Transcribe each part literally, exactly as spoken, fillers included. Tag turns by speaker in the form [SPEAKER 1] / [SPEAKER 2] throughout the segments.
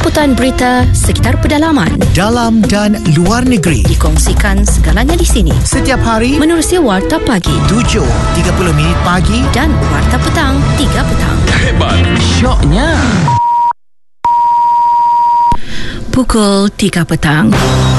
[SPEAKER 1] Jemputan berita sekitar pedalaman,
[SPEAKER 2] dalam dan luar negeri,
[SPEAKER 1] dikongsikan segalanya di sini.
[SPEAKER 2] Setiap hari
[SPEAKER 1] menerusi Warta Pagi
[SPEAKER 2] tujuh tiga puluh minit pagi
[SPEAKER 1] dan Warta Petang tiga petang.
[SPEAKER 3] Hebat, syoknya.
[SPEAKER 1] Pukul tiga petang.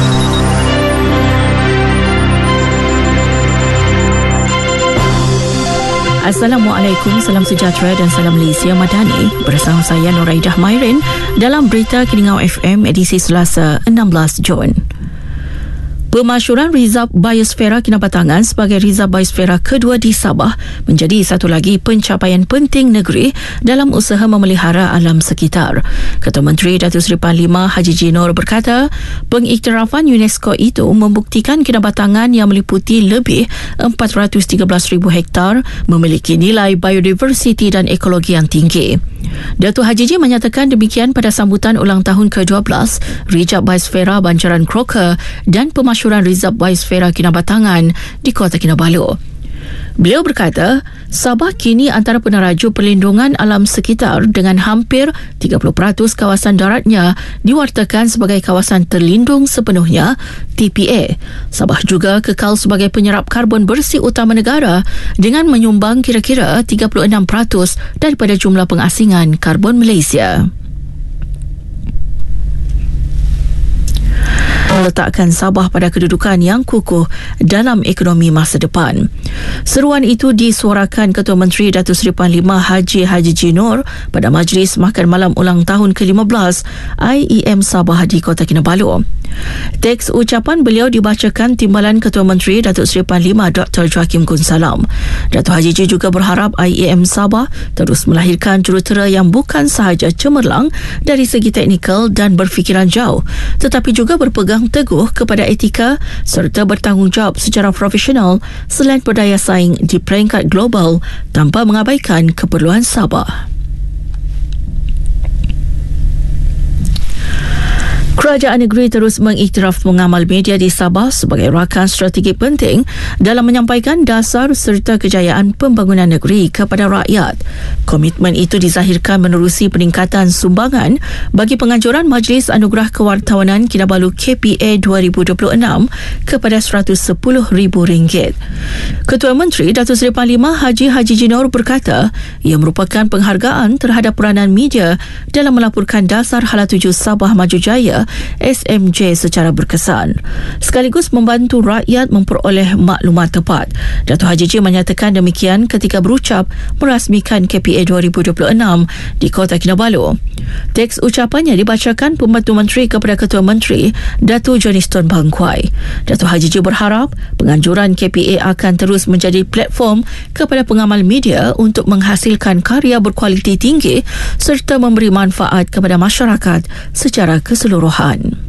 [SPEAKER 1] Assalamualaikum, salam sejahtera dan salam Malaysia Madani. Bersama saya Nuraidah Mairin dalam Berita Keningau F M edisi Selasa enam belas Jun. Pemasyuran Rizab Biosfera Kinabatangan sebagai Rizab Biosfera kedua di Sabah menjadi satu lagi pencapaian penting negeri dalam usaha memelihara alam sekitar. Ketua Menteri Datuk Seri Panglima Haji G. Noor berkata, pengiktirafan UNESCO itu membuktikan Kinabatangan yang meliputi lebih empat ratus tiga belas ribu hektar memiliki nilai biodiversiti dan ekologi yang tinggi. Datuk Haji G menyatakan demikian pada sambutan ulang tahun ke dua belas Rizab Biosfera Banjaran Croker dan pemasyuran Rizab Biosfera Kinabatangan di Kota Kinabalu. Beliau berkata, Sabah kini antara peneraju perlindungan alam sekitar dengan hampir tiga puluh peratus kawasan daratnya diwartakan sebagai kawasan terlindung sepenuhnya T P A. Sabah juga kekal sebagai penyerap karbon bersih utama negara dengan menyumbang kira-kira tiga puluh enam peratus daripada jumlah pengasingan karbon Malaysia. Meletakkan Sabah pada kedudukan yang kukuh dalam ekonomi masa depan. Seruan itu disuarakan Ketua Menteri Datuk Seri Panglima Haji Haji G. Noor pada Majlis Makan Malam ulang tahun ke lima belas I E M Sabah di Kota Kinabalu. Teks ucapan beliau dibacakan Timbalan Ketua Menteri Datuk Seri Panglima Doktor Joakim Kun Salam. Datuk Haji G juga berharap I E M Sabah terus melahirkan jurutera yang bukan sahaja cemerlang dari segi teknikal dan berfikiran jauh, tetapi juga berpegang teguh kepada etika serta bertanggungjawab secara profesional selain berdaya saing di peringkat global tanpa mengabaikan keperluan Sabah. Kerajaan negeri terus mengiktiraf pengamal media di Sabah sebagai rakan strategik penting dalam menyampaikan dasar serta kejayaan pembangunan negeri kepada rakyat. Komitmen itu dizahirkan menerusi peningkatan sumbangan bagi penganjuran Majlis Anugerah Kewartawanan Kinabalu K P A dua ribu dua puluh enam kepada seratus sepuluh ribu ringgit. Ketua Menteri Datuk Seri Panglima Haji Haji G. Noor berkata, ia merupakan penghargaan terhadap peranan media dalam melaporkan dasar halatuju Sabah Maju Jaya S M J secara berkesan, sekaligus membantu rakyat memperoleh maklumat tepat. Datuk Haji G menyatakan demikian ketika berucap merasmikan K P A dua ribu dua puluh enam di Kota Kinabalu. Teks ucapannya dibacakan Pembantu Menteri kepada Ketua Menteri Datuk Johnston Bangkwai. Datuk Haji G berharap penganjuran K P A akan terus menjadi platform kepada pengamal media untuk menghasilkan karya berkualiti tinggi serta memberi manfaat kepada masyarakat secara keseluruhan.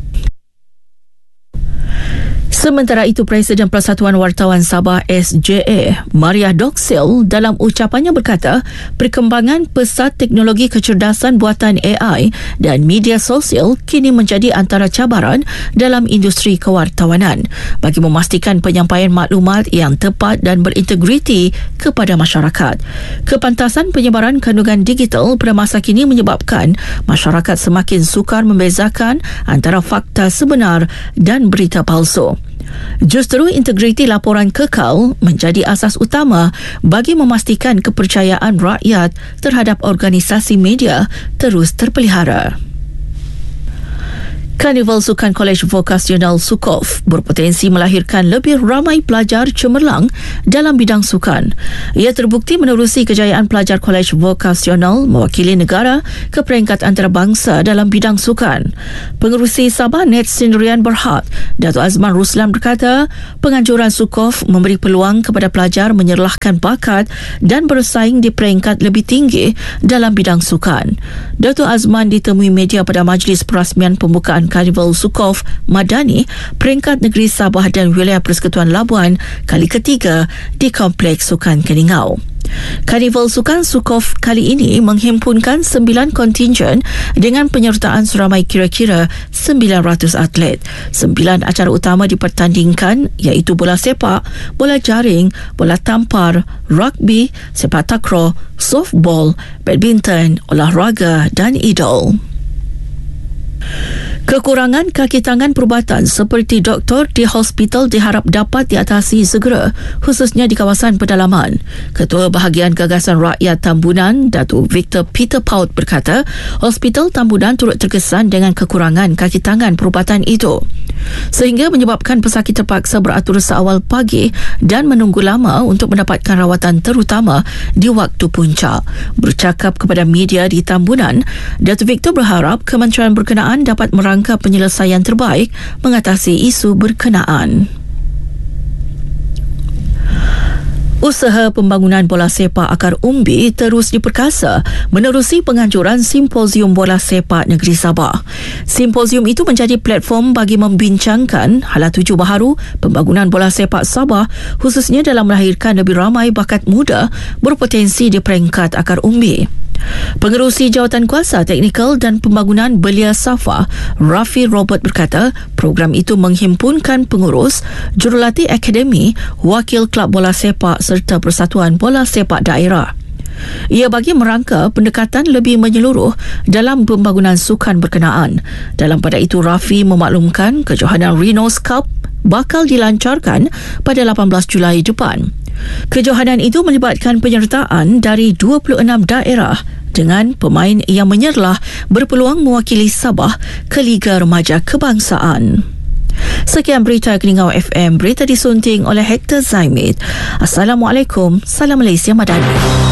[SPEAKER 1] Sementara itu, Presiden Persatuan Wartawan Sabah S J A, Maria Doxil, dalam ucapannya berkata, perkembangan pesat teknologi kecerdasan buatan A I dan media sosial kini menjadi antara cabaran dalam industri kewartawanan bagi memastikan penyampaian maklumat yang tepat dan berintegriti kepada masyarakat. Kepantasan penyebaran kandungan digital pada masa kini menyebabkan masyarakat semakin sukar membezakan antara fakta sebenar dan berita palsu. Justru integriti laporan kekal menjadi asas utama bagi memastikan kepercayaan rakyat terhadap organisasi media terus terpelihara. Karnival Sukan Kolej Vokasional Sukov berpotensi melahirkan lebih ramai pelajar cemerlang dalam bidang sukan. Ia terbukti menerusi kejayaan pelajar Kolej Vokasional mewakili negara ke peringkat antarabangsa dalam bidang sukan. Pengerusi Sabah Net Sendirian Berhad, Datuk Azman Ruslan berkata, penganjuran Sukov memberi peluang kepada pelajar menyerlahkan bakat dan bersaing di peringkat lebih tinggi dalam bidang sukan. Datuk Azman ditemui media pada majlis perasmian pembukaan Karnival Sukov Madani peringkat negeri Sabah dan wilayah Persekutuan Labuan kali ketiga di Kompleks Sukan Keningau. Karnival Sukan Sukov kali ini menghimpunkan sembilan kontingen dengan penyertaan seramai kira-kira sembilan ratus atlet. Sembilan acara utama dipertandingkan iaitu bola sepak, bola jaring, bola tampar, rugby, sepak takraw, softball, badminton, olahraga dan idol. Kekurangan kaki tangan perubatan seperti doktor di hospital diharap dapat diatasi segera, khususnya di kawasan pedalaman. Ketua Bahagian Gagasan Rakyat Tambunan, Datuk Victor Peter Paut berkata, Hospital Tambunan turut terkesan dengan kekurangan kaki tangan perubatan itu, sehingga menyebabkan pesakit terpaksa beratur seawal pagi dan menunggu lama untuk mendapatkan rawatan terutama di waktu puncak. Bercakap kepada media di Tambunan, Datuk Victor berharap kementerian berkenaan dapat merangka penyelesaian terbaik mengatasi isu berkenaan. Usaha pembangunan bola sepak akar umbi terus diperkasa menerusi penganjuran Simposium Bola Sepak Negeri Sabah. Simposium itu menjadi platform bagi membincangkan halat tuju baharu pembangunan bola sepak Sabah, khususnya dalam melahirkan lebih ramai bakat muda berpotensi di peringkat akar umbi. Pengerusi Jawatan Kuasa Teknikal dan Pembangunan Belia Safa, Rafi Robert berkata, program itu menghimpunkan pengurus, jurulatih akademi, wakil kelab bola sepak serta persatuan bola sepak daerah. Ia bagi merangka pendekatan lebih menyeluruh dalam pembangunan sukan berkenaan. Dalam pada itu, Rafi memaklumkan kejohanan Renos Cup bakal dilancarkan pada lapan belas Julai depan. Kejohanan itu melibatkan penyertaan dari dua puluh enam daerah dengan pemain yang menyerlah berpeluang mewakili Sabah ke Liga Remaja Kebangsaan. Sekian berita Keningau F M, berita disunting oleh Hector Zaimid. Assalamualaikum, salam Malaysia Madani.